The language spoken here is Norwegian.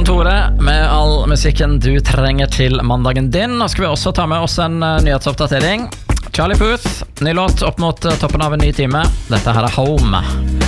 kontoret med all musikken du trenger til mandagen din. Nå skal vi også ta med oss en nyhetsoppdatering. Charlie Puth, ny låt opp mot toppen av en ny time. Dette her er Home.